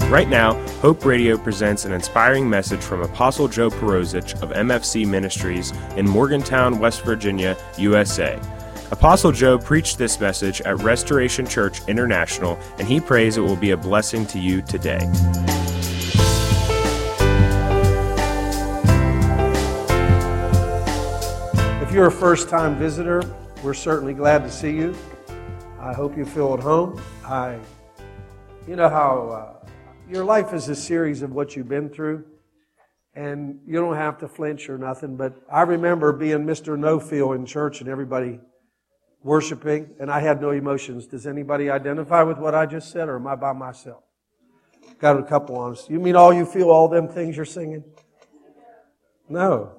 Right now, Hope Radio presents an inspiring message from Apostle Joe Perozich of MFC Ministries in Morgantown, West Virginia, USA. Apostle Joe preached this message at Restoration Church International, and he prays it will be a blessing to you today. If you're a first-time visitor, we're certainly glad to see you. I hope you feel at home. You know how your life is a series of what you've been through, and you don't have to flinch or nothing, but I remember being Mr. No-Feel in church and everybody worshiping, and I had no emotions. Does anybody identify with what I just said, or am I by myself? Got a couple on us. You mean all you feel, all them things you're singing? No.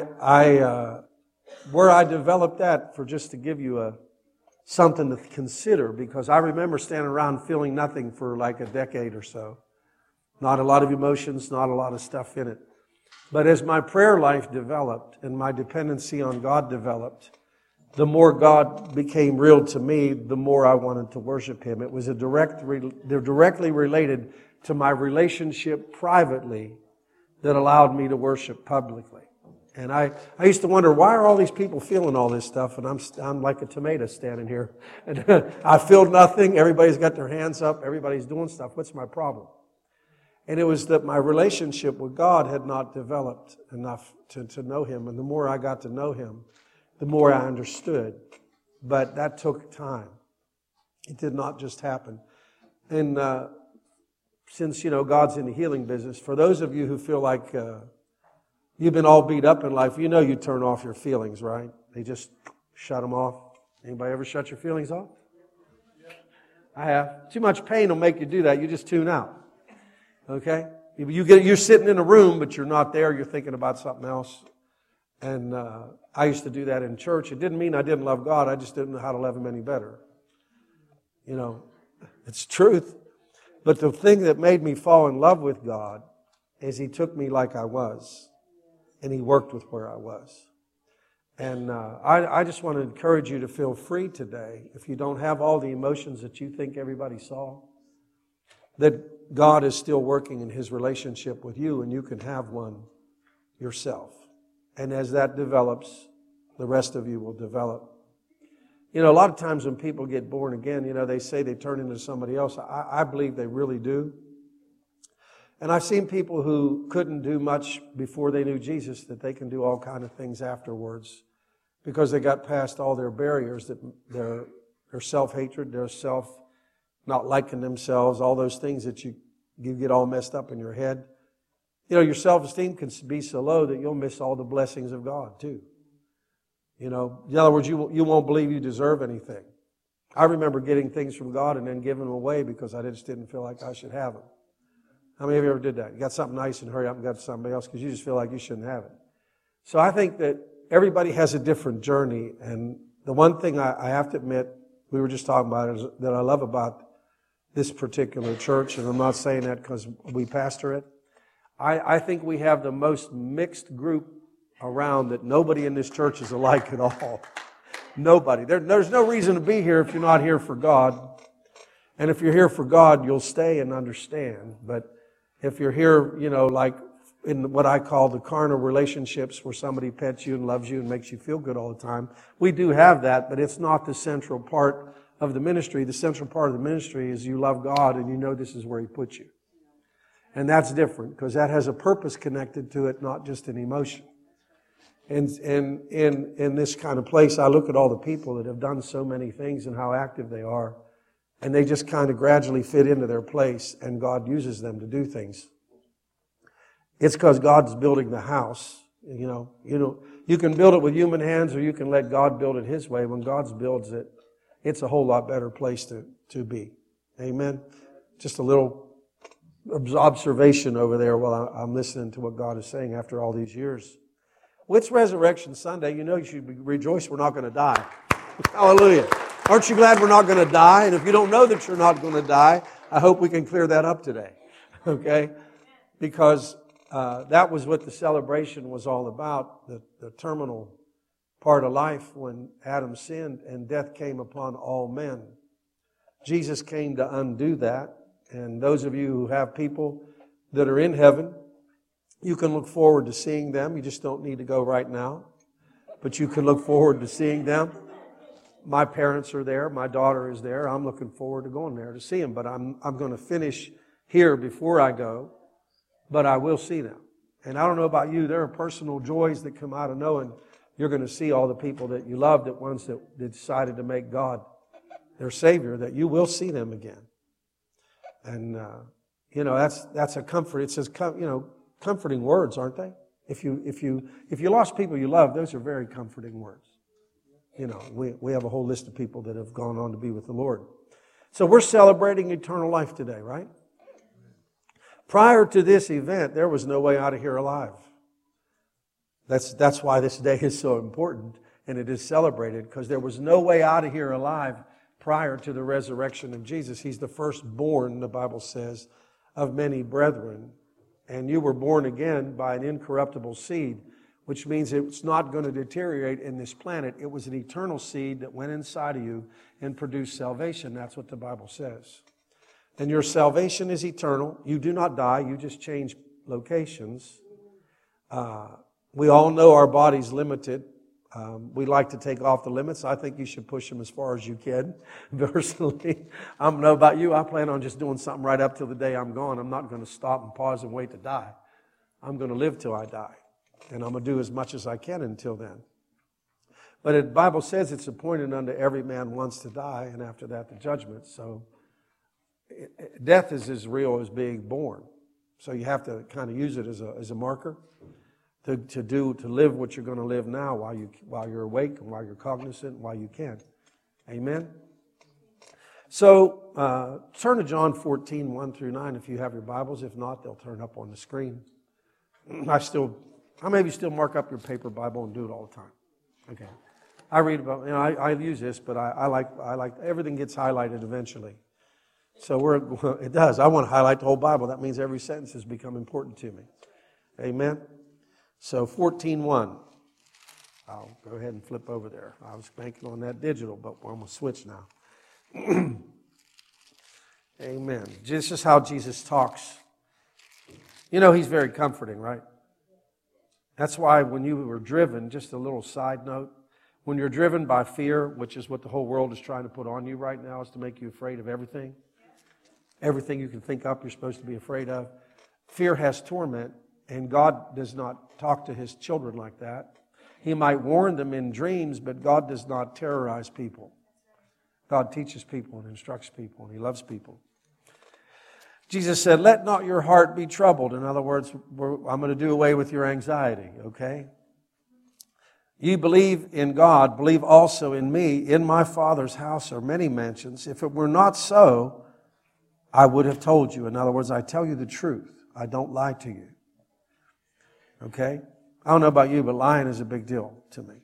Where I developed that, for just to give you something to consider, because I remember standing around feeling nothing for like a decade or so. Not a lot of emotions, not a lot of stuff in it. But as my prayer life developed and my dependency on God developed, the more God became real to me, the more I wanted to worship Him. It was directly related to my relationship privately that allowed me to worship publicly. And I used to wonder, why are all these people feeling all this stuff? And I'm like a tomato standing here. And I feel nothing. Everybody's got their hands up. Everybody's doing stuff. What's my problem? And it was that my relationship with God had not developed enough to know Him. And the more I got to know Him, the more I understood. But that took time. It did not just happen. And since, God's in the healing business, for those of you who feel like you've been all beat up in life, you turn off your feelings, right? They just shut them off. Anybody ever shut your feelings off? I have. Too much pain will make you do that. You just tune out. Okay? You're sitting in a room, but you're not there. You're thinking about something else. And I used to do that in church. It didn't mean I didn't love God. I just didn't know how to love Him any better. It's truth. But the thing that made me fall in love with God is He took me like I was. And He worked with where I was. And I just want to encourage you to feel free today, if you don't have all the emotions that you think everybody saw, that God is still working in His relationship with you, and you can have one yourself. And as that develops, the rest of you will develop. A lot of times when people get born again, they say they turn into somebody else. I believe they really do. And I've seen people who couldn't do much before they knew Jesus, that they can do all kind of things afterwards because they got past all their barriers, that their self-hatred, their self not liking themselves, all those things that you get all messed up in your head. Your self-esteem can be so low that you'll miss all the blessings of God too. In other words, you won't believe you deserve anything. I remember getting things from God and then giving them away because I just didn't feel like I should have them. How many of you ever did that? You got something nice and hurry up and got somebody else because you just feel like you shouldn't have it. So I think that everybody has a different journey. And the one thing I have to admit, we were just talking about, is that I love about this particular church, and I'm not saying that because we pastor it. I think we have the most mixed group around, that nobody in this church is alike at all. Nobody. There's no reason to be here if you're not here for God. And if you're here for God, you'll stay and understand. But if you're here, like in what I call the carnal relationships, where somebody pets you and loves you and makes you feel good all the time, we do have that, but it's not the central part of the ministry. The central part of the ministry is you love God and you know this is where He put you. And that's different because that has a purpose connected to it, not just an emotion. And in this kind of place, I look at all the people that have done so many things and how active they are. And they just kind of gradually fit into their place, and God uses them to do things. It's because God's building the house. You can build it with human hands, or you can let God build it His way. When God builds it, it's a whole lot better place to be. Amen? Just a little observation over there while I'm listening to what God is saying after all these years. Well, it's Resurrection Sunday. You should rejoice we're not going to die. Hallelujah. Aren't you glad we're not going to die? And if you don't know that you're not going to die, I hope we can clear that up today. Okay? Because that was what the celebration was all about, the terminal part of life when Adam sinned and death came upon all men. Jesus came to undo that. And those of you who have people that are in heaven, you can look forward to seeing them. You just don't need to go right now. But you can look forward to seeing them. My parents are there. My daughter is there. I'm looking forward to going there to see them. But I'm going to finish here before I go. But I will see them. And I don't know about you, there are personal joys that come out of knowing you're going to see all the people that you loved at once that decided to make God their Savior, that you will see them again. And, that's a comfort. It says, comforting words, aren't they? If you lost people you love, those are very comforting words. We have a whole list of people that have gone on to be with the Lord. So we're celebrating eternal life today, right? Prior to this event, there was no way out of here alive. That's why this day is so important and it is celebrated, because there was no way out of here alive prior to the resurrection of Jesus. He's the firstborn, the Bible says, of many brethren. And you were born again by an incorruptible seed, which means it's not going to deteriorate in this planet. It was an eternal seed that went inside of you and produced salvation. That's what the Bible says. And your salvation is eternal. You do not die. You just change locations. We all know our body's limited. We like to take off the limits. I think you should push them as far as you can. Personally, I don't know about you. I plan on just doing something right up till the day I'm gone. I'm not going to stop and pause and wait to die. I'm going to live till I die. And I'm going to do as much as I can until then. But the Bible says it's appointed unto every man once to die, and after that the judgment. So death is as real as being born. So you have to kind of use it as a marker to live what you're going to live now while you're awake and while you're cognizant and while you can. Amen? So turn to John 14, 1 through 9 if you have your Bibles. If not, they'll turn up on the screen. I maybe still mark up your paper Bible and do it all the time. Okay. I read about, I use this, but I like everything gets highlighted eventually. So it does. I want to highlight the whole Bible. That means every sentence has become important to me. Amen? So 14:1. I'll go ahead and flip over there. I was banking on that digital, but I'm going to switch now. Amen. This is how Jesus talks. He's very comforting, right? That's why when you were driven, just a little side note, when you're driven by fear, which is what the whole world is trying to put on you right now, is to make you afraid of everything. Everything you can think up, you're supposed to be afraid of. Fear has torment, and God does not talk to His children like that. He might warn them in dreams, but God does not terrorize people. God teaches people and instructs people, and He loves people. Jesus said, let not your heart be troubled. In other words, I'm going to do away with your anxiety, okay? You believe in God, believe also in me. In my Father's house are many mansions. If it were not so, I would have told you. In other words, I tell you the truth. I don't lie to you. Okay? I don't know about you, but lying is a big deal to me.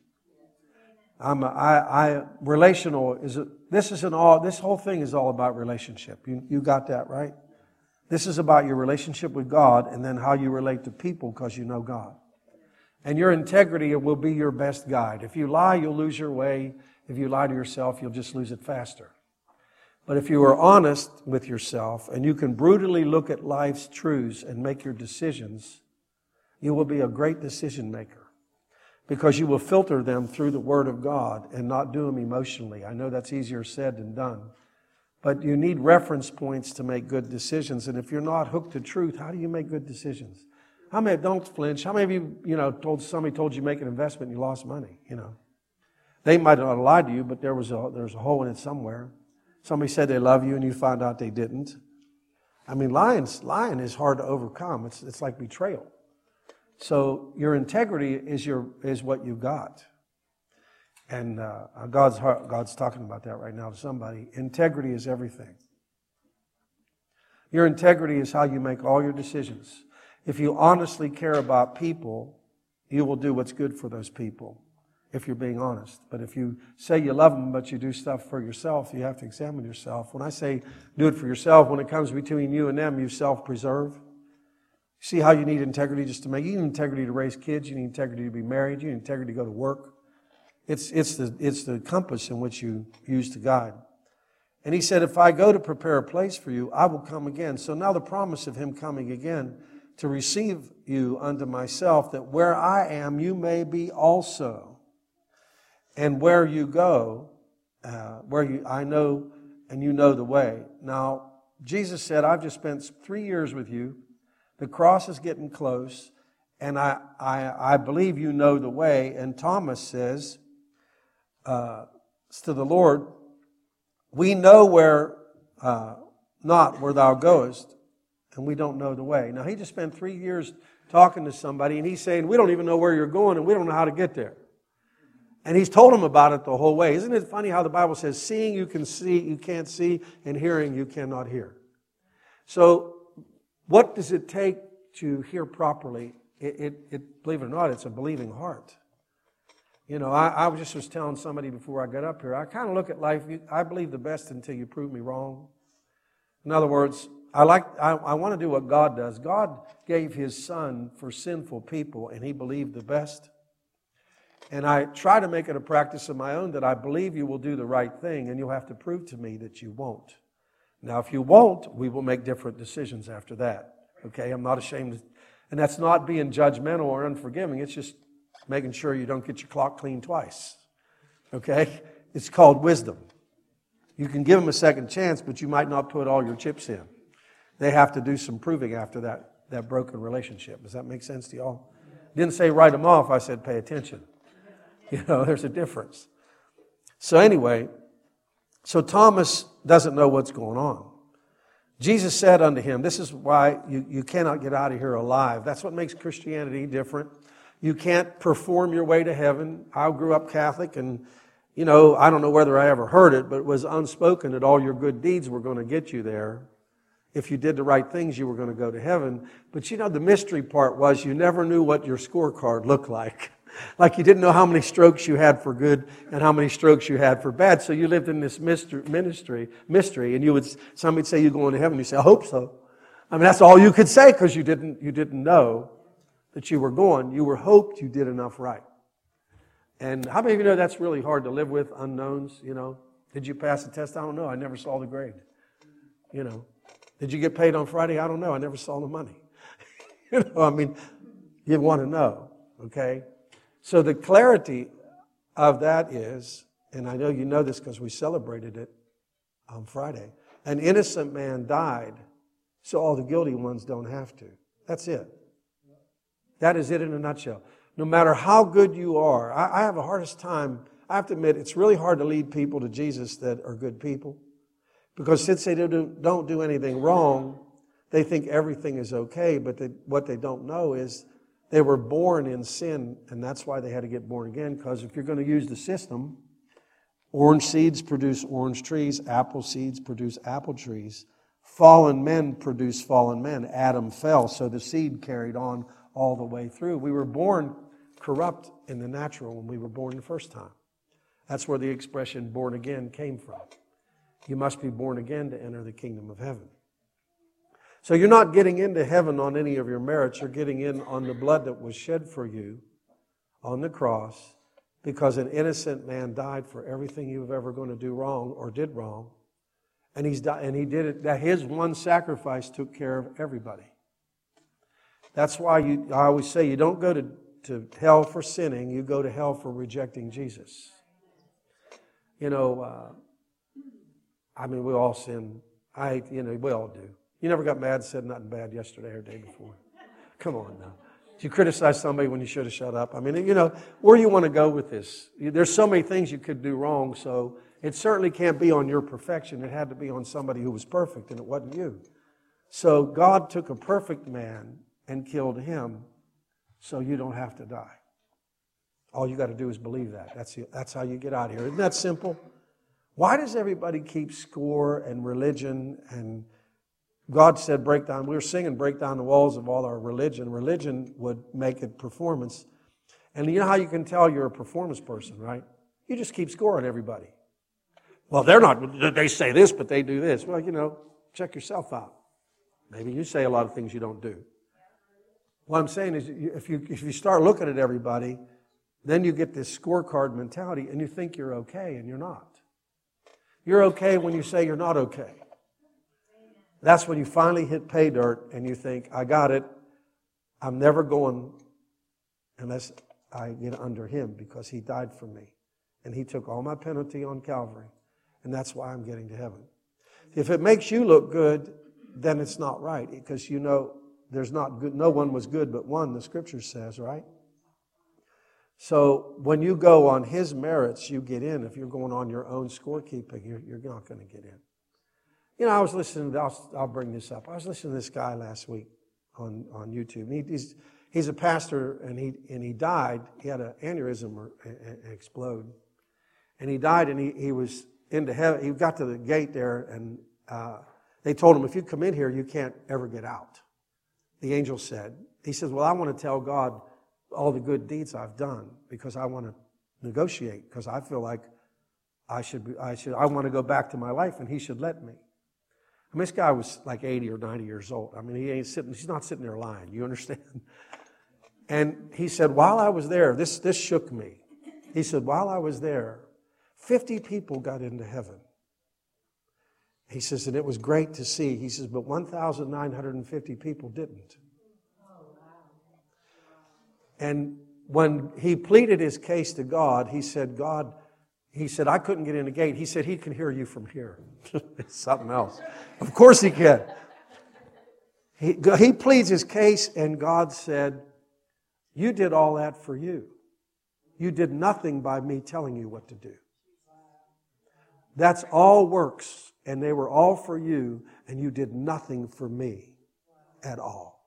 This whole thing is all about relationship. You got that, right? This is about your relationship with God and then how you relate to people because you know God. And your integrity will be your best guide. If you lie, you'll lose your way. If you lie to yourself, you'll just lose it faster. But if you are honest with yourself and you can brutally look at life's truths and make your decisions, you will be a great decision maker because you will filter them through the Word of God and not do them emotionally. I know that's easier said than done. But you need reference points to make good decisions. And if you're not hooked to truth, how do you make good decisions? Don't flinch. How many of you, somebody told you make an investment and you lost money, They might not have lied to you, but there's a hole in it somewhere. Somebody said they love you and you found out they didn't. Lying is hard to overcome. It's like betrayal. So your integrity is what you got. And God's talking about that right now to somebody. Integrity is everything. Your integrity is how you make all your decisions. If you honestly care about people, you will do what's good for those people, if you're being honest. But if you say you love them, but you do stuff for yourself, you have to examine yourself. When I say do it for yourself, when it comes between you and them, you self-preserve. See how you need integrity you need integrity to raise kids, you need integrity to be married, you need integrity to go to work. It's the compass in which you use to guide. And he said, if I go to prepare a place for you, I will come again. So now the promise of him coming again to receive you unto myself, that where I am, you may be also. And where you go, I know, and you know the way. Now, Jesus said, I've just spent 3 years with you. The cross is getting close, and I believe you know the way. And Thomas says to the Lord, we know not where thou goest, and we don't know the way. Now, he just spent 3 years talking to somebody, and he's saying, we don't even know where you're going, and we don't know how to get there. And he's told him about it the whole way. Isn't it funny how the Bible says, seeing you can see, you can't see, and hearing you cannot hear. So, what does it take to hear properly? Believe it or not, it's a believing heart. You know, I just was telling somebody before I got up here, I kind of look at life, I believe the best until you prove me wrong. In other words, I want to do what God does. God gave His Son for sinful people, and He believed the best. And I try to make it a practice of my own that I believe you will do the right thing, and you'll have to prove to me that you won't. Now, if you won't, we will make different decisions after that. Okay, I'm not ashamed. And that's not being judgmental or unforgiving. It's just making sure you don't get your clock cleaned twice. Okay? It's called wisdom. You can give them a second chance, but you might not put all your chips in. They have to do some proving after that broken relationship. Does that make sense to y'all? Didn't say write them off. I said pay attention. You know, there's a difference. So anyway, so Thomas doesn't know what's going on. Jesus said unto him, this is why you cannot get out of here alive. That's what makes Christianity different. You can't perform your way to heaven. I grew up Catholic, and, you know, I don't know whether I ever heard it, but it was unspoken that all your good deeds were going to get you there. If you did the right things, you were going to go to heaven. But, you know, the mystery part was you never knew what your scorecard looked like. Like you didn't know how many strokes you had for good and how many strokes you had for bad. So you lived in this mystery, and somebody'd say you're going to heaven. You say, I hope so. I mean, that's all you could say because you didn't know that you were going. You were hoped you did enough right. And how many of you know that's really hard to live with, unknowns, you know? Did you pass the test? I don't know. I never saw the grade. You know. Did you get paid on Friday? I don't know. I never saw the money. You know, I mean, you want to know, okay? So the clarity of that is, and I know you know this because we celebrated it on Friday, an innocent man died, so all the guilty ones don't have to. That's it. That is it in a nutshell. No matter how good you are, I have the hardest time, I have to admit, it's really hard to lead people to Jesus that are good people. Because since they don't do anything wrong, they think everything is okay, but what they don't know is they were born in sin, and that's why they had to get born again, because if you're going to use the system, orange seeds produce orange trees, apple seeds produce apple trees, fallen men produce fallen men. Adam fell, so the seed carried on all the way through. We were born corrupt in the natural when we were born the first time. That's where the expression born again came from. You must be born again to enter the kingdom of heaven. So you're not getting into heaven on any of your merits. You're getting in on the blood that was shed for you on the cross because an innocent man died for everything you were ever going to do wrong or did wrong. And he did it, that his one sacrifice took care of everybody. That's why I always say you don't go to hell for sinning, you go to hell for rejecting Jesus. You know, I mean, we all sin. We all do. You never got mad and said nothing bad yesterday or the day before. Come on now. Did you criticize somebody when you should have shut up? I mean, you know, where do you want to go with this? There's so many things you could do wrong, so it certainly can't be on your perfection. It had to be on somebody who was perfect, and it wasn't you. So God took a perfect man and killed him so you don't have to die. All you got to do is believe that. That's how you get out of here. Isn't that simple? Why does everybody keep score and religion and God said break down, we were singing break down the walls of all our religion. Religion would make it performance. And you know how you can tell you're a performance person, right? You just keep scoring everybody. Well, they say this, but they do this. Well, you know, check yourself out. Maybe you say a lot of things you don't do. What I'm saying is if you start looking at everybody, then you get this scorecard mentality and you think you're okay and you're not. You're okay when you say you're not okay. That's when you finally hit pay dirt and you think, I got it. I'm never going unless I get under Him because He died for me. And He took all my penalty on Calvary. And that's why I'm getting to heaven. If it makes you look good, then it's not right. Because you know there's not good. No one was good but one, the Scripture says, right? So when you go on His merits, you get in. If you're going on your own scorekeeping, you're not going to get in. You know, I was listening, I'll bring this up. I was listening to this guy last week on YouTube. He's a pastor, and he died. He had an aneurysm or explode. And he died, and he was into heaven. He got to the gate there, and they told him, if you come in here, you can't ever get out. The angel said, he says, well, I want to tell God all the good deeds I've done because I want to negotiate, because I feel like I want to go back to my life, and He should let me. I mean, this guy was like 80 or 90 years old. I mean, he's not sitting there lying. You understand? And he said, while I was there, this shook me. He said, while I was there, 50 people got into heaven. He says, and it was great to see. He says, but 1,950 people didn't. And when he pleaded his case to God, he said, I couldn't get in the gate. He said, He can hear you from here. It's something else. Of course He can. He pleads his case, and God said, you did all that for you. You did nothing by me telling you what to do. That's all works, and they were all for you, and you did nothing for me at all.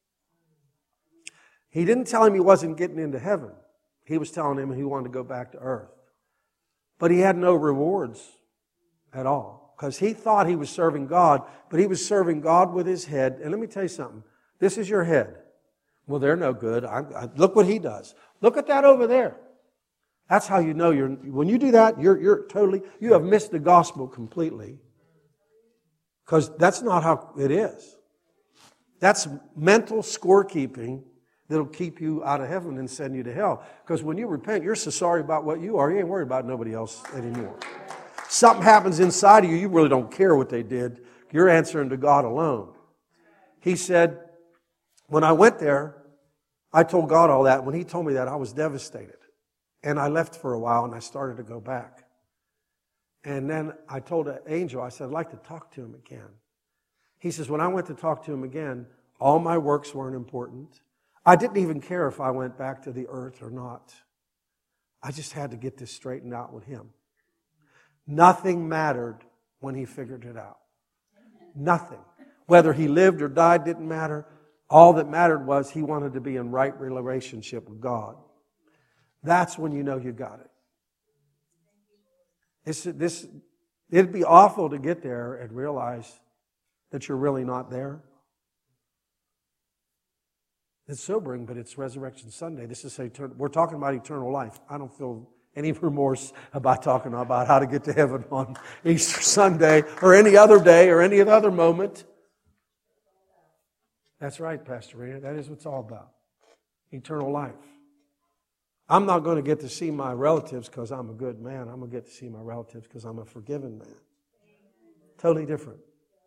He didn't tell him he wasn't getting into heaven. He was telling him he wanted to go back to earth. But he had no rewards at all, because he thought he was serving God, but he was serving God with his head. And let me tell you something. This is your head. Well, they're no good. Look what he does. Look at that over there. That's how you know when you do that, you have missed the gospel completely. Because that's not how it is. That's mental scorekeeping that'll keep you out of heaven and send you to hell. Because when you repent, you're so sorry about what you are, you ain't worried about nobody else anymore. Something happens inside of you, you really don't care what they did. You're answering to God alone. He said, when I went there, I told God all that. When He told me that, I was devastated. And I left for a while, and I started to go back. And then I told the angel, I said, I'd like to talk to him again. He says, when I went to talk to him again, all my works weren't important. I didn't even care if I went back to the earth or not. I just had to get this straightened out with Him. Nothing mattered when He figured it out. Nothing. Whether he lived or died didn't matter. All that mattered was he wanted to be in right relationship with God. That's when you know you got it. It'd be awful to get there and realize that you're really not there. It's sobering, but it's Resurrection Sunday. We're talking about eternal life. I don't feel any remorse about talking about how to get to heaven on Easter Sunday or any other day or any other moment. That's right, Pastor Rena. That is what it's all about. Eternal life. I'm not going to get to see my relatives because I'm a good man. I'm going to get to see my relatives because I'm a forgiven man. Totally different.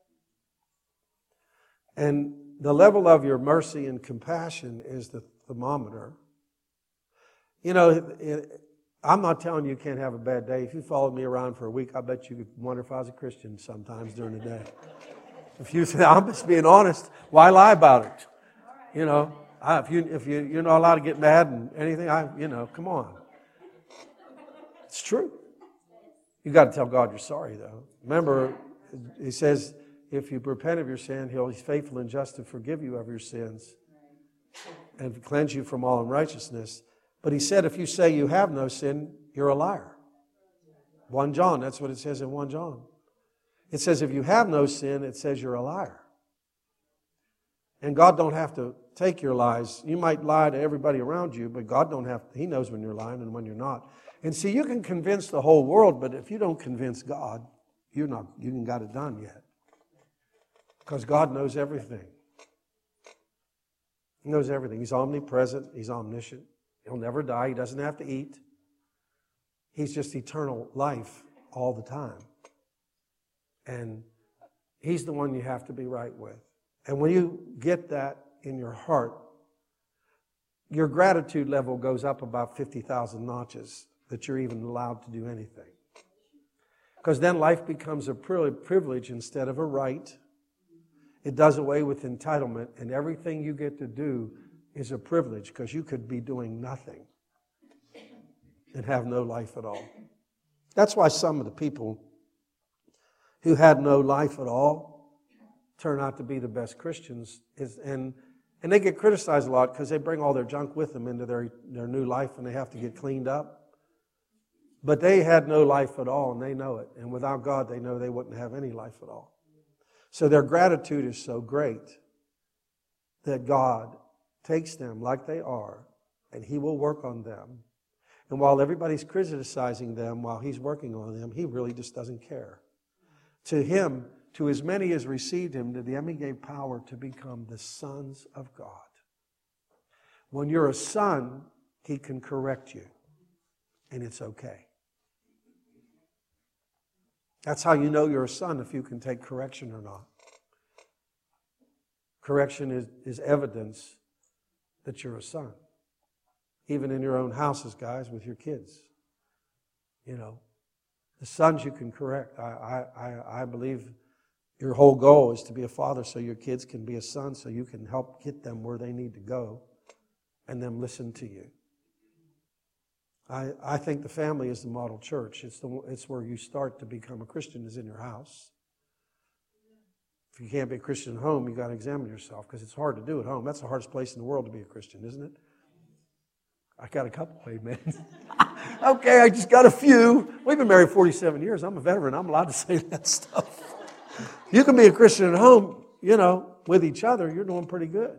And the level of your mercy and compassion is the thermometer. You know, I'm not telling you can't have a bad day. If you followed me around for a week, I bet you could wonder if I was a Christian sometimes during the day. If you say, I'm just being honest, why lie about it? You know, if you're not allowed to get mad and anything, come on. It's true. You got to tell God you're sorry, though. Remember, He says, if you repent of your sin, He's faithful and just to forgive you of your sins and cleanse you from all unrighteousness. But He said, if you say you have no sin, you're a liar. 1 John, that's what it says in 1 John. It says if you have no sin, it says you're a liar. And God don't have to take your lies. You might lie to everybody around you, but God don't have to. He knows when you're lying and when you're not. And see, you can convince the whole world, but if you don't convince God, you haven't got it done yet. Because God knows everything. He knows everything. He's omnipresent. He's omniscient. He'll never die. He doesn't have to eat. He's just eternal life all the time. And He's the one you have to be right with. And when you get that in your heart, your gratitude level goes up about 50,000 notches that you're even allowed to do anything. Because then life becomes a privilege instead of a right. It does away with entitlement, and everything you get to do is a privilege because you could be doing nothing and have no life at all. That's why some of the people who had no life at all turn out to be the best Christians. And they get criticized a lot because they bring all their junk with them into their new life and they have to get cleaned up. But they had no life at all, and they know it. And without God, they know they wouldn't have any life at all. So their gratitude is so great that God takes them like they are, and He will work on them. And while everybody's criticizing them, while He's working on them, He really just doesn't care. To Him, to as many as received Him, to them He gave power to become the sons of God. When you're a son, He can correct you, and it's okay. That's how you know you're a son, if you can take correction or not. Correction is evidence that you're a son. Even in your own houses, guys, with your kids. You know, the sons you can correct. I believe your whole goal is to be a father so your kids can be a son, so you can help get them where they need to go and them listen to you. I think the family is the model church. It's where you start to become a Christian, is in your house. If you can't be a Christian at home, you've got to examine yourself, because it's hard to do at home. That's the hardest place in the world to be a Christian, isn't it? I got a couple amens. Okay, I just got a few. We've been married 47 years. I'm a veteran. I'm allowed to say that stuff. You can be a Christian at home, you know, with each other. You're doing pretty good.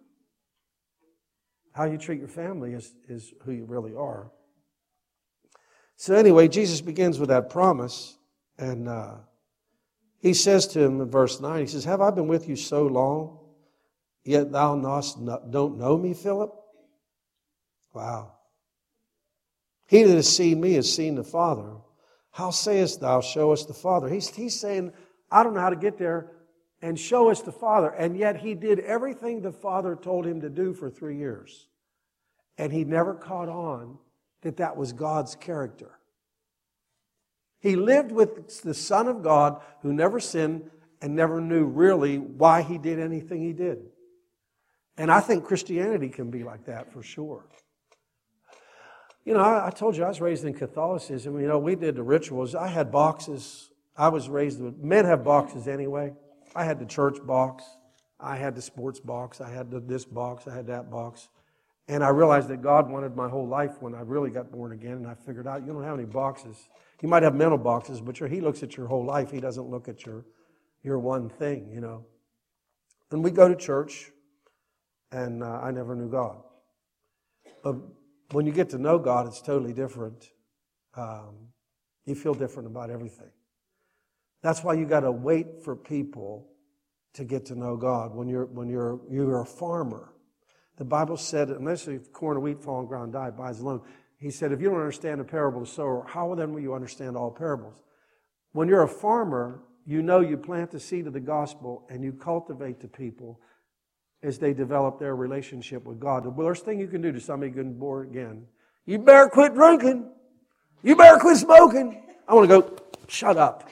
How you treat your family is who you really are. So anyway, Jesus begins with that promise, and He says to him in verse 9, He says, "Have I been with you so long, yet thou don't know me, Philip?" Wow. "He that has seen me has seen the Father. How sayest thou, show us the Father?" He's saying, I don't know how to get there, and show us the Father. And yet He did everything the Father told Him to do for 3 years. And He never caught on that was God's character. He lived with the Son of God who never sinned and never knew really why He did anything He did. And I think Christianity can be like that for sure. You know, I told you I was raised in Catholicism. You know, we did the rituals. I had boxes. I was raised with, men have boxes anyway. I had the church box. I had the sports box. I had this box. I had that box. And I realized that God wanted my whole life when I really got born again. And I figured out, you don't have any boxes. You might have mental boxes, but He looks at your whole life. He doesn't look at your one thing, you know. And we go to church, and I never knew God. But when you get to know God, it's totally different. You feel different about everything. That's why you got to wait for people to get to know God. When you're a farmer, the Bible said, unless the corn or wheat fall on ground die, it abides alone. He said, if you don't understand the parable of the sower, how then will you understand all parables? When you're a farmer, you know you plant the seed of the gospel and you cultivate the people as they develop their relationship with God. The worst thing you can do to somebody getting born again, you better quit drinking. You better quit smoking. I want to go, shut up.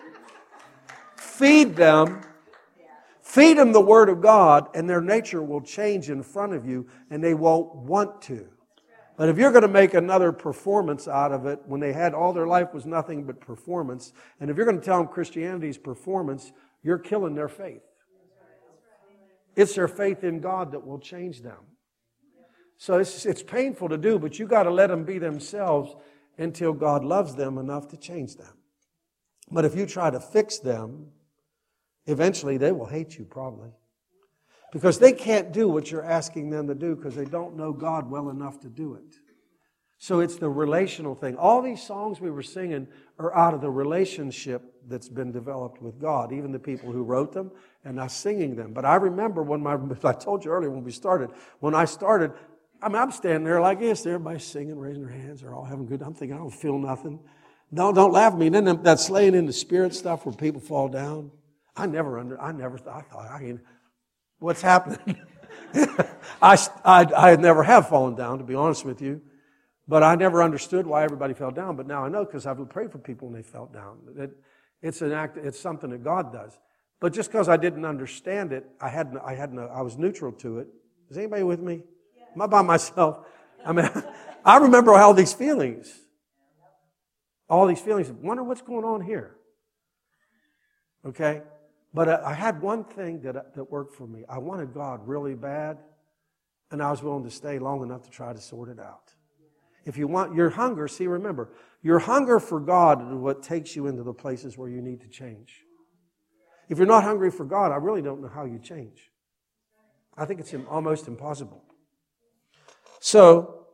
Feed them the Word of God, and their nature will change in front of you, and they won't want to. But if you're going to make another performance out of it, when they had all their life was nothing but performance, and if you're going to tell them Christianity is performance, you're killing their faith. It's their faith in God that will change them. So it's painful to do, but you got to let them be themselves until God loves them enough to change them. But if you try to fix them, eventually they will hate you probably. Because they can't do what you're asking them to do because they don't know God well enough to do it. So it's the relational thing. All these songs we were singing are out of the relationship that's been developed with God. Even the people who wrote them and us singing them. But I remember I told you earlier when I started, I'm standing there like this. Everybody's singing, raising their hands. They're all having good. I'm thinking, I don't feel nothing. Don't laugh at me. And then that slaying in the spirit stuff where people fall down. I thought, what's happening? I never have fallen down, to be honest with you. But I never understood why everybody fell down. But now I know because I've prayed for people when they fell down. It's an act. It's something that God does. But just because I didn't understand it, I was neutral to it. Is anybody with me? Am I by myself? I mean, I remember all these feelings. All these feelings. Wonder what's going on here. Okay? But I had one thing that worked for me. I wanted God really bad, and I was willing to stay long enough to try to sort it out. If you want your hunger, see, remember, your hunger for God is what takes you into the places where you need to change. If you're not hungry for God, I really don't know how you change. I think it's almost impossible. So,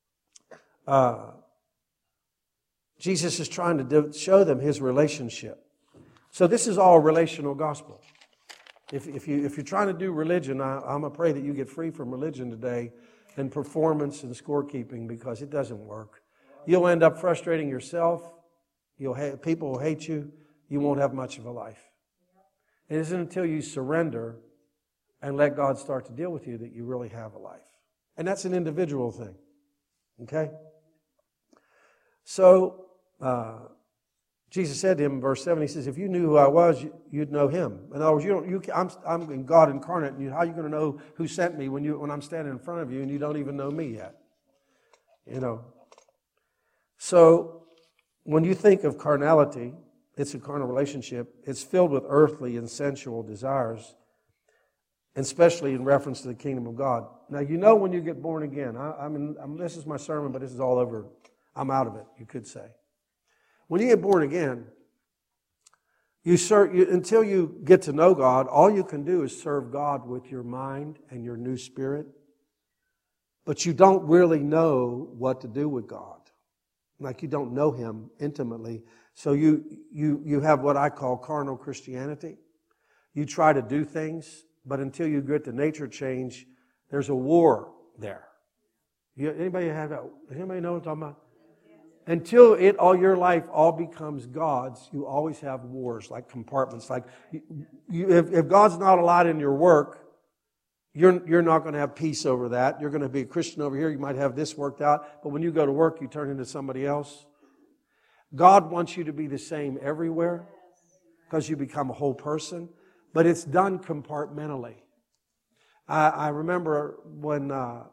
Jesus is trying to show them His relationship. So this is all relational gospel. If you're trying to do religion, I'm going to pray that you get free from religion today and performance and scorekeeping, because it doesn't work. You'll end up frustrating yourself. People will hate you. You won't have much of a life. It isn't until you surrender and let God start to deal with you that you really have a life. And that's an individual thing. Okay? So, Jesus said to him in verse 7, He says, if you knew who I was, you'd know Him. In other words, I'm God incarnate, and how are you going to know who sent me when I'm standing in front of you and you don't even know me yet? You know. So, when you think of carnality, it's a carnal relationship. It's filled with earthly and sensual desires, especially in reference to the kingdom of God. Now, you know when you get born again. This is my sermon, but this is all over. I'm out of it, you could say. When you get born again, until you get to know God, all you can do is serve God with your mind and your new spirit. But you don't really know what to do with God. Like you don't know Him intimately. So you have what I call carnal Christianity. You try to do things, but until you get to nature change, there's a war there. Anybody know what I'm talking about? Until all your life all becomes God's, you always have wars, like compartments. Like if God's not a lot in your work, you're not going to have peace over that. You're going to be a Christian over here. You might have this worked out, but when you go to work, you turn into somebody else. God wants you to be the same everywhere because you become a whole person, but it's done compartmentally. I remember when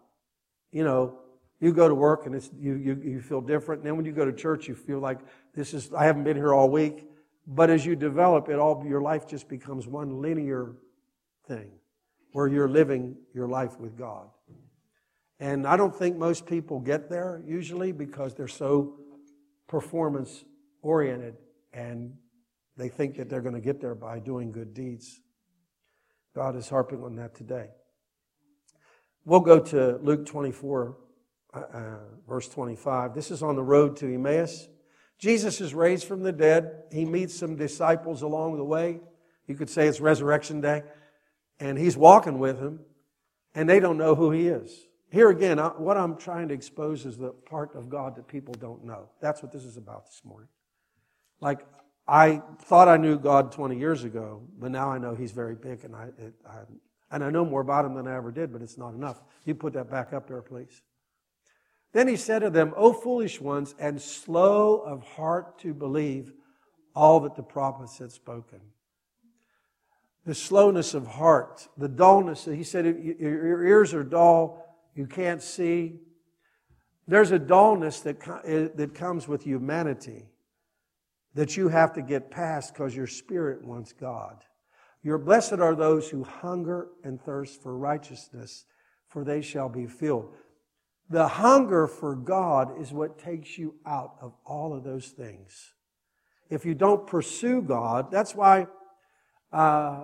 you go to work and you feel different. And then when you go to church, you feel like I haven't been here all week. But as you develop it, your life just becomes one linear thing where you're living your life with God. And I don't think most people get there usually because they're so performance oriented and they think that they're going to get there by doing good deeds. God is harping on that today. We'll go to Luke 24. Verse 25. This is on the road to Emmaus. Jesus is raised from the dead. He meets some disciples along the way. You could say it's Resurrection Day. And He's walking with them. And they don't know who He is. Here again, what I'm trying to expose is the part of God that people don't know. That's what this is about this morning. Like, I thought I knew God 20 years ago, but now I know He's very big. And I know more about Him than I ever did, but it's not enough. You put that back up there, please. Then He said to them, O foolish ones, and slow of heart to believe all that the prophets had spoken. The slowness of heart, the dullness. He said, your ears are dull, you can't see. There's a dullness that comes with humanity that you have to get past because your spirit wants God. Your blessed are those who hunger and thirst for righteousness, for they shall be filled. The hunger for God is what takes you out of all of those things. If you don't pursue God, that's why, I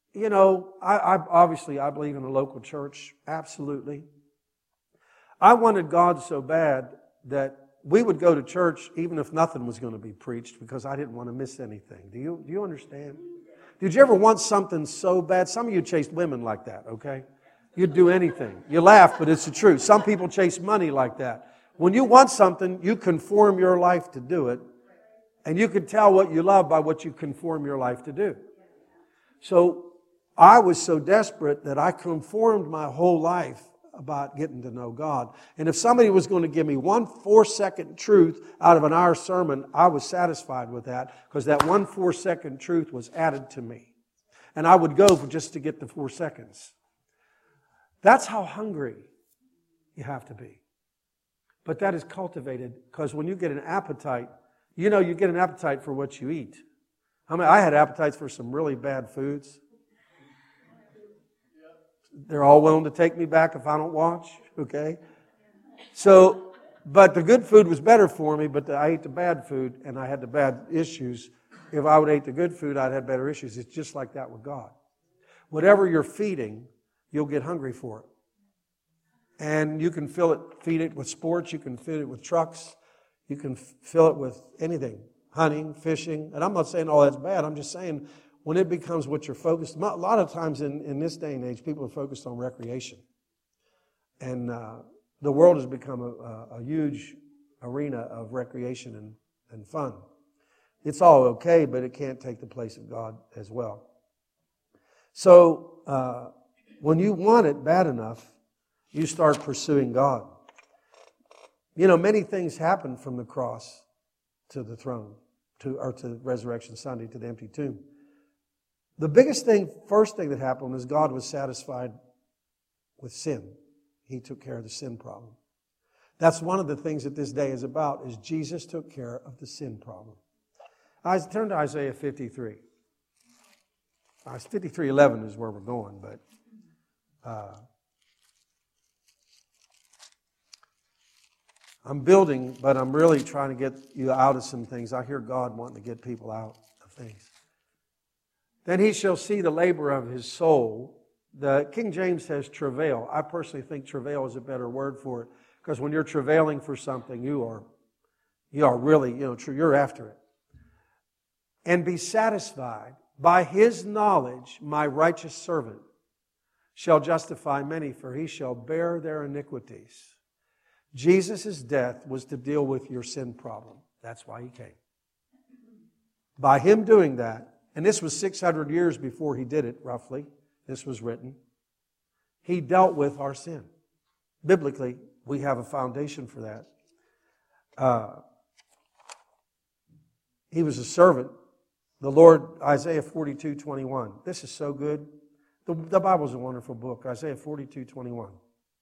believe in a local church, absolutely. I wanted God so bad that we would go to church even if nothing was going to be preached because I didn't want to miss anything. Do you understand? Did you ever want something so bad? Some of you chased women like that, okay? You'd do anything. You laugh, but it's the truth. Some people chase money like that. When you want something, you conform your life to do it. And you can tell what you love by what you conform your life to do. So I was so desperate that I conformed my whole life about getting to know God. And if somebody was going to give me 1 4-second truth out of an hour sermon, I was satisfied with that, because that 1 4-second truth was added to me. And I would go for just to get the 4 seconds. That's how hungry you have to be. But that is cultivated, because when you get an appetite, you know you get an appetite for what you eat. I had appetites for some really bad foods. They're all willing to take me back if I don't watch, okay? So, but the good food was better for me, but I ate the bad food and I had the bad issues. If I would eat the good food, I'd have better issues. It's just like that with God. Whatever you're feeding, you'll get hungry for it. And you can feed it with sports, you can feed it with trucks, you can fill it with anything, hunting, fishing. And I'm not saying all that's bad, I'm just saying when it becomes what you're focused on. A lot of times in this day and age, people are focused on recreation. And the world has become a huge arena of recreation and fun. It's all okay, but it can't take the place of God as well. So when you want it bad enough, you start pursuing God. You know, many things happen from the cross to the throne, to Resurrection Sunday, to the empty tomb. The first thing that happened was God was satisfied with sin. He took care of the sin problem. That's one of the things that this day is about, is Jesus took care of the sin problem. Turn to Isaiah 53. 53:11 is where we're going, but I'm building, but I'm really trying to get you out of some things. I hear God wanting to get people out of things. Then he shall see the labor of his soul. The King James says travail. I personally think travail is a better word for it, because when you're travailing for something, you are really, you're after it. And be satisfied. By his knowledge, my righteous servant shall justify many, for he shall bear their iniquities. Jesus' death was to deal with your sin problem. That's why he came. By him doing that, and this was 600 years before he did it, roughly, this was written, he dealt with our sin. Biblically, we have a foundation for that. He was a servant. The Lord, Isaiah 42:21. This is so good. The Bible's a wonderful book. Isaiah 42:21.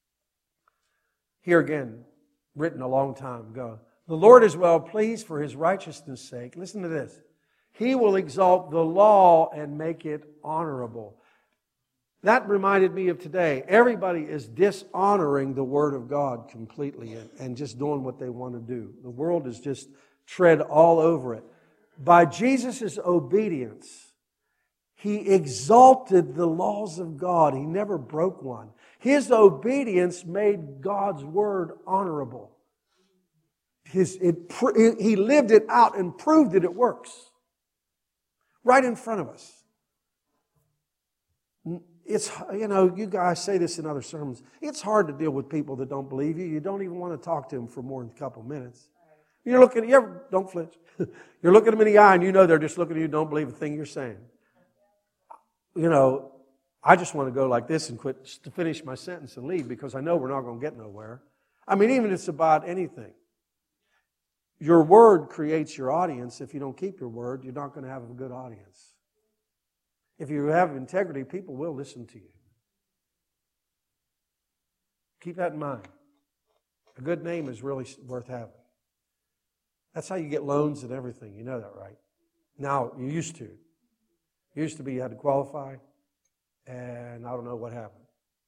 Here again, written a long time ago. The Lord is well pleased for his righteousness' sake. Listen to this. He will exalt the law and make it honorable. That reminded me of today. Everybody is dishonoring the Word of God completely and just doing what they want to do. The world is just tread all over it. By Jesus' obedience, he exalted the laws of God. He never broke one. His obedience made God's Word honorable. He lived it out and proved that it works. Right in front of us. It's, you guys say this in other sermons. It's hard to deal with people that don't believe you. You don't even want to talk to them for more than a couple minutes. Don't flinch. You're looking them in the eye and you know they're just looking at you, don't believe a thing you're saying. I just want to go like this and quit to finish my sentence and leave, because I know we're not going to get nowhere. I mean, even if it's about anything. Your word creates your audience. If you don't keep your word, you're not going to have a good audience. If you have integrity, people will listen to you. Keep that in mind. A good name is really worth having. That's how you get loans and everything. You know that, right? Now, you used to. It used to be you had to qualify, and I don't know what happened.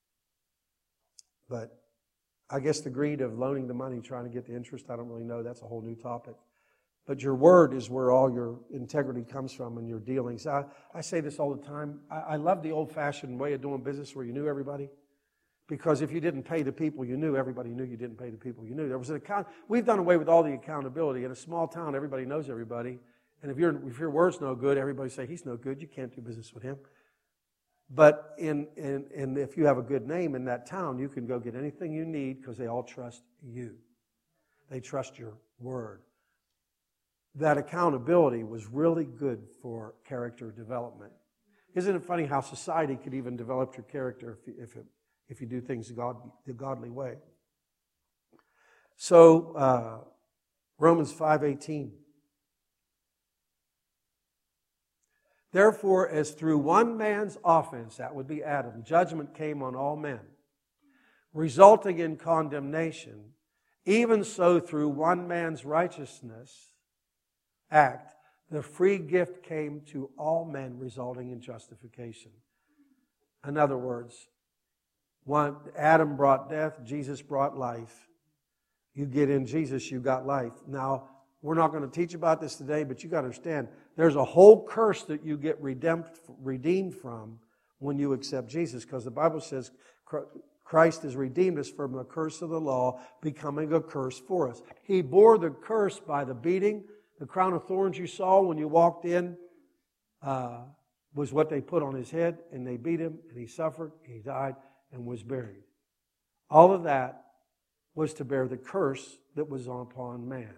But I guess the greed of loaning the money, trying to get the interest, I don't really know. That's a whole new topic. But your word is where all your integrity comes from in your dealings. I say this all the time. I love the old-fashioned way of doing business where you knew everybody. Because if you didn't pay the people you knew, everybody knew you didn't pay the people you knew. There was an account. We've done away with all the accountability. In a small town, everybody knows everybody. And if your word's no good, everybody say, he's no good. You can't do business with him. But if you have a good name in that town, you can go get anything you need because they all trust you. They trust your word. that accountability was really good for character development. Isn't it funny how society could even develop your character if you do things the godly way? So, Romans 5:18. Therefore, as through one man's offense, that would be Adam, judgment came on all men, resulting in condemnation, even so through one man's righteousness act, the free gift came to all men, resulting in justification. In other words, Adam brought death, Jesus brought life. You get in Jesus, you got life. Now, we're not going to teach about this today, but you got to understand, there's a whole curse that you get redeemed from when you accept Jesus, because the Bible says Christ has redeemed us from the curse of the law, becoming a curse for us. He bore the curse by the beating. The crown of thorns you saw when you walked in was what they put on his head, and they beat him, and he suffered, he died, and was buried. All of that was to bear the curse that was upon man.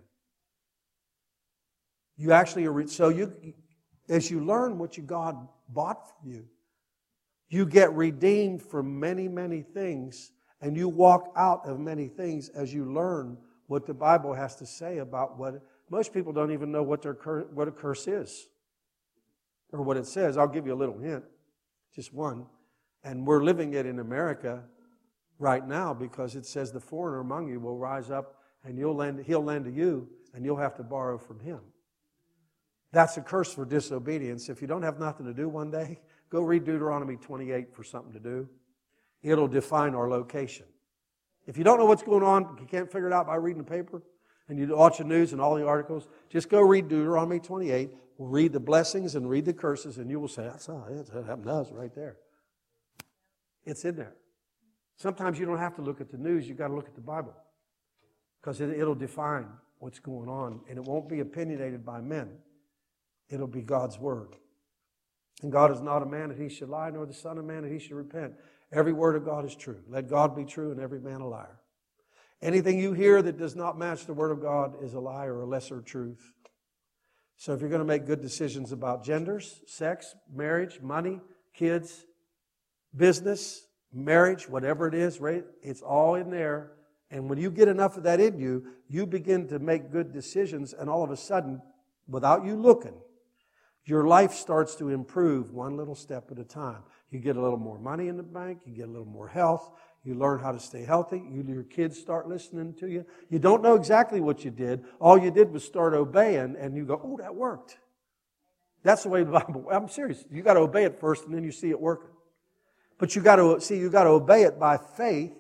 You actually are, as you learn what God bought for you, you get redeemed from many, many things, and you walk out of many things as you learn what the Bible has to say about what. Most people don't even know what a curse is or what it says. I'll give you a little hint, just one. And we're living it in America right now because it says the foreigner among you will rise up and he'll lend to you and you'll have to borrow from him. That's a curse for disobedience. If you don't have nothing to do one day, go read Deuteronomy 28 for something to do. It'll define our location. If you don't know what's going on, you can't figure it out by reading the paper, and you watch the news and all the articles, just go read Deuteronomy 28, read the blessings and read the curses, and you will say, that's all, that happened to us right there. It's in there. Sometimes you don't have to look at the news, you've got to look at the Bible, because it'll define what's going on, and it won't be opinionated by men. It'll be God's Word. And God is not a man that he should lie, nor the Son of Man that he should repent. Every word of God is true. Let God be true and every man a liar. Anything you hear that does not match the Word of God is a lie or a lesser truth. So if you're going to make good decisions about genders, sex, marriage, money, kids, business, marriage, whatever it is, right? It's all in there. And when you get enough of that in you, you begin to make good decisions, and all of a sudden, without you looking, your life starts to improve one little step at a time. You get a little more money in the bank, you get a little more health, you learn how to stay healthy, your kids start listening to you. You don't know exactly what you did. All you did was start obeying, and you go, oh, that worked. That's the way the Bible, I'm serious. You got to obey it first, and then you see it working. But you got to obey it by faith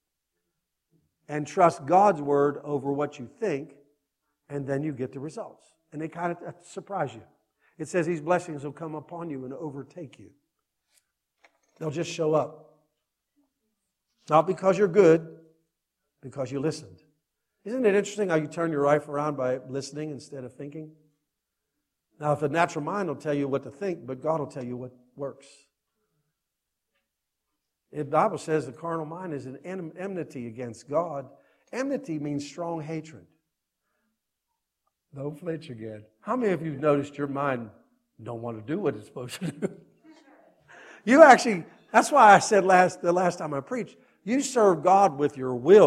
and trust God's Word over what you think, and then you get the results. And they kind of surprise you. It says these blessings will come upon you and overtake you. They'll just show up. Not because you're good, because you listened. Isn't it interesting how you turn your life around by listening instead of thinking? Now, if the natural mind will tell you what to think, but God will tell you what works. The Bible says the carnal mind is an enmity against God. Enmity means strong hatred. Don't flinch again. How many of you noticed your mind don't want to do what it's supposed to do? You actually, that's why I said the last time I preached, you serve God with your will.